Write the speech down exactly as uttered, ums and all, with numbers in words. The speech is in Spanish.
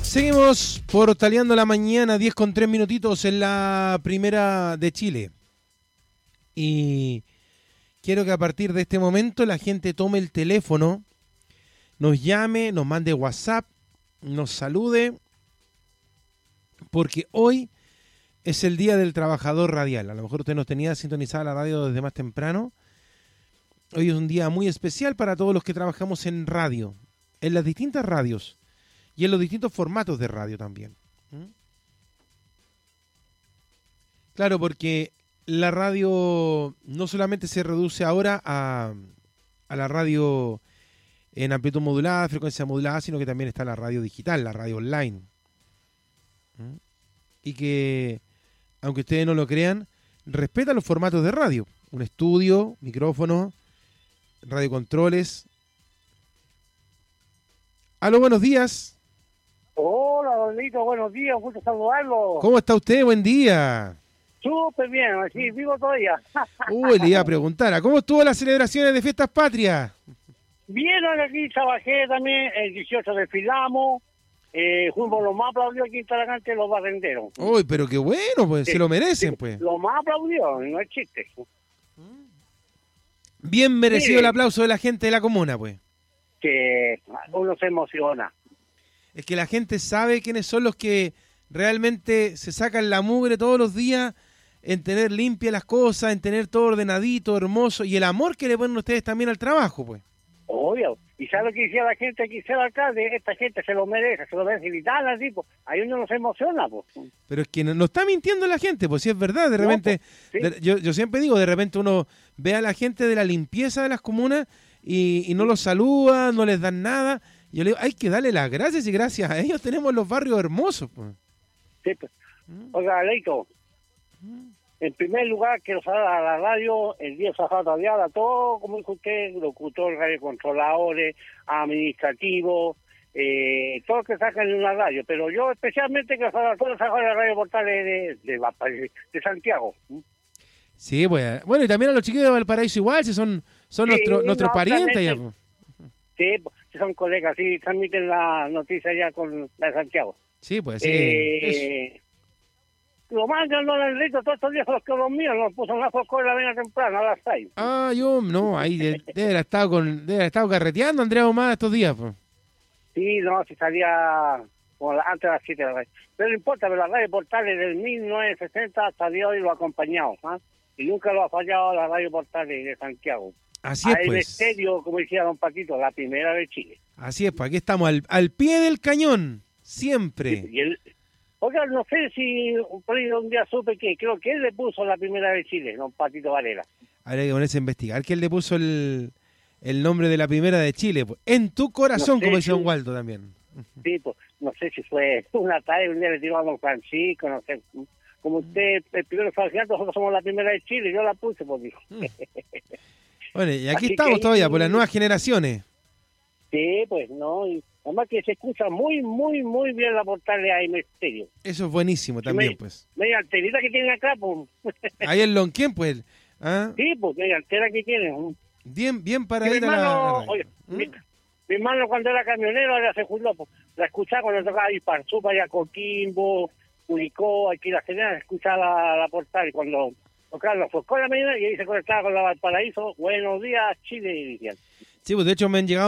Seguimos portaleando la mañana, diez con tres minutitos en la primera de Chile. Y quiero que a partir de este momento la gente tome el teléfono, nos llame, nos mande WhatsApp, nos salude, porque hoy es el Día del Trabajador Radial. A lo mejor usted nos tenía sintonizada la radio desde más temprano. Hoy es un día muy especial para todos los que trabajamos en radio, en las distintas radios y en los distintos formatos de radio también. ¿Mm? Claro, porque la radio no solamente se reduce ahora a, a la radio en amplitud modulada, frecuencia modulada, sino que también está la radio digital, la radio online. ¿Mm? Y que, aunque ustedes no lo crean, respeta los formatos de radio. Un estudio, micrófono, radiocontroles. Aló, buenos días. Hola, Donito, buenos días, gusto saludarlo. ¿Cómo está usted? Buen día. Súper bien, así vivo todavía. Uy, le iba a preguntar, ¿cómo estuvo las celebraciones de Fiestas Patrias? Bien, aquí trabajé también, el dieciocho desfilamos, eh, fuimos los más aplaudidos aquí en Talagante, los barrenderos. Uy, pero qué bueno, pues, Sí, se lo merecen, sí, pues. Los más aplaudidos, no es chiste. Bien merecido Mire, el aplauso de la gente de la comuna, pues. Que uno se emociona. Es que la gente sabe quiénes son los que realmente se sacan la mugre todos los días en tener limpias las cosas, en tener todo ordenadito, hermoso, y el amor que le ponen ustedes también al trabajo, pues. Obvio. ¿Y sabe lo que decía la gente aquí, sea el alcalde? Esta gente se lo merece, se lo merece y tal, así, pues. Ahí uno no se emociona, pues. Pero es que no, no está mintiendo la gente, pues si es verdad, de No, repente, pues, sí. de- yo, yo siempre digo, de repente uno ve a la gente de la limpieza de las comunas y, y no los saluda, no les dan nada. Y yo le digo, hay que darle las gracias y gracias a ellos tenemos los barrios hermosos, pues. Sí, pues. Oiga, Leito, en primer lugar quiero saber a la radio, el día Zafata Vial, a todo, como dijo usted, locutor, radiocontroladores, administrativos, eh, todos que sacan en una radio, pero yo especialmente quiero saber a todos los trabajadores de Radio Portales de, de, de, de Santiago. Sí, pues. Bueno, y también a los chiquillos de Valparaíso igual, si son, son Sí, nuestro- nuestros no, parientes allá, obviamente. pues. Sí, pues, si son colegas, sí, transmiten la noticia ya con la de Santiago. Sí, pues, así que eso. Eh, lo más yo no le grito todos estos días los que los míos, nos puso una foco de la mañana temprano a las seis. Ah, yo, no, ahí de- debe haber estado con, debe haber estado carreteando Andrea Ahumada estos días, pues. Sí, no, si salía como la- antes de las siete de la radio. Pero no importa, pero la radio Portales del mil novecientos sesenta hasta el día de hoy lo ha acompañado, ¿ah? Y nunca lo ha fallado la radio Portales de Santiago. Así es, Ahí de pues. estéreo, como decía don Paquito, la primera de Chile. Así es, pues, aquí estamos al, al pie del cañón, siempre. Y él, oiga, no sé si por ahí un día supe que creo que él le puso la primera de Chile, don Patito Varela. Habría que ponerse a investigar. ¿Quién le puso el, el nombre de la primera de Chile? Pues, en tu corazón, No sé como dice si- Don Waldo también. Sí, pues, no sé si fue una tarde, un día le tiró a don Francisco, no sé. Como usted, el primero fue al final, nosotros somos la primera de Chile, yo la puse, pues dijo. Bueno, y aquí Así estamos que- todavía, por las nuevas generaciones. Sí, pues, no, y además que se escucha muy, muy, muy bien la portal ahí en Estéreo. Eso es buenísimo también, me- pues. Media alterita que tiene acá, pues. Ahí en Lonquén, pues. ¿Ah? Sí, pues, media altera que tiene. Bien, bien Mi paradita la, la hermano, radio. oye, ¿Mm? mi, mi hermano cuando era camionero, ahora se jubiló, pues, la escuchaba cuando tocaba Iparzú, para allá Coquimbo, Curicó, aquí la general, escuchaba la, la portal, y cuando tocaba los focos de la mañana, y ahí se conectaba con la Valparaíso, buenos días, Chile, y decían. Sí, pues de hecho me han llegado